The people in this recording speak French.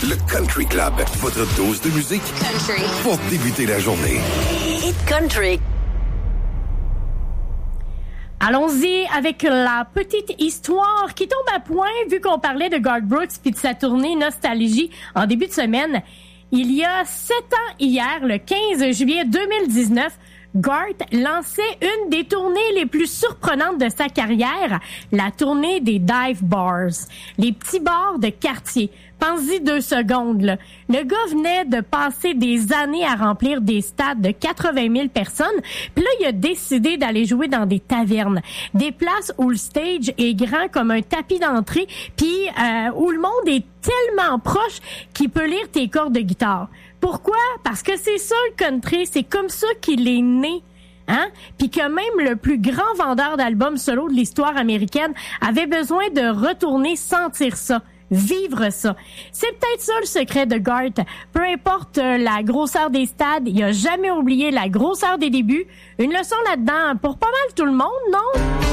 Le Country Club, votre dose de musique Country pour débuter la journée. Hit Country. Allons-y avec la petite histoire qui tombe à point vu qu'on parlait de Garth Brooks puis de sa tournée Nostalgie en début de semaine. Il y a 7 ans hier, le 15 juillet 2019, Garth lançait une des tournées les plus surprenantes de sa carrière, la tournée des dive bars, les petits bars de quartier. Pensez 2 secondes, là. Le gars venait de passer des années à remplir des stades de 80 000 personnes, puis là, il a décidé d'aller jouer dans des tavernes, des places où le stage est grand comme un tapis d'entrée, puis où le monde est tellement proche qu'il peut lire tes cordes de guitare. Pourquoi? Parce que c'est ça le country, c'est comme ça qu'il est né. Hein? Puis que même le plus grand vendeur d'albums solo de l'histoire américaine avait besoin de retourner sentir ça. Vivre ça. C'est peut-être ça le secret de Garth. Peu importe la grosseur des stades, il a jamais oublié la grosseur des débuts. Une leçon là-dedans pour pas mal tout le monde, non?